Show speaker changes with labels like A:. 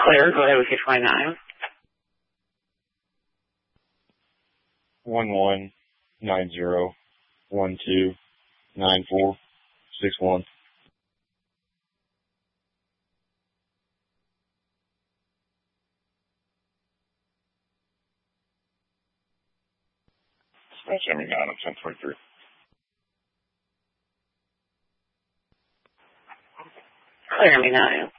A: Clear, go ahead with your 29.
B: 1190129461. Space Jimmy 9 on 1023.
A: Clear me 9.